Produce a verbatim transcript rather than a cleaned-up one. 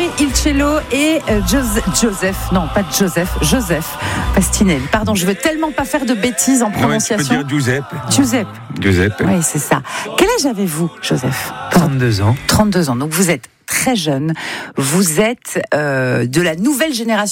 Grégory Ilcello et euh, Joseph, Joseph, non pas Joseph, Joseph Pastinelli. Pardon, je veux tellement pas faire de bêtises en prononciation. Non, tu peux dire Giuseppe. Giuseppe. Giuseppe. Oui, c'est ça. Quel âge avez-vous, Joseph ? trente-deux ans. trente-deux ans. Donc vous êtes très jeune. Vous êtes euh, de la nouvelle génération